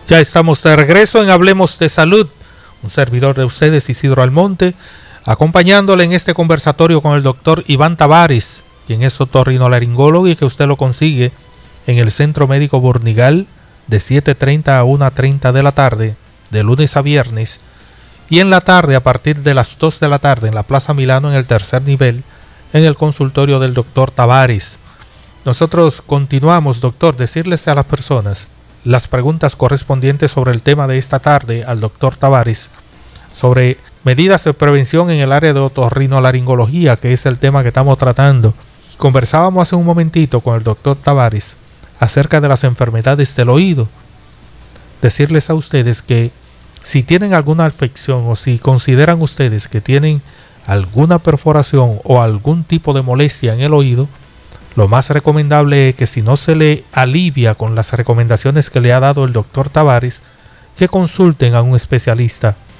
Ya estamos de regreso en Hablemos de Salud. Un servidor de ustedes, Isidro Almonte, acompañándole en este conversatorio con el doctor Iván Tavares, quien es otorrinolaringólogo y que usted lo consigue en el Centro Médico Bornigal de 7:30 a 1:30 de la tarde, de lunes a viernes, y en la tarde a partir de las 2 de la tarde en la Plaza Milano en el tercer nivel, en el consultorio del doctor Tavares. Nosotros continuamos, doctor, decirles a las personas las preguntas correspondientes sobre el tema de esta tarde al doctor Tavares, sobre medidas de prevención en el área de otorrinolaringología, que es el tema que estamos tratando. Y conversábamos hace un momentito con el doctor Tavares acerca de las enfermedades del oído. Decirles a ustedes que si tienen alguna afección o si consideran ustedes que tienen alguna perforación o algún tipo de molestia en el oído, lo más recomendable es que si no se le alivia con las recomendaciones que le ha dado el doctor Tavares, que consulten a un especialista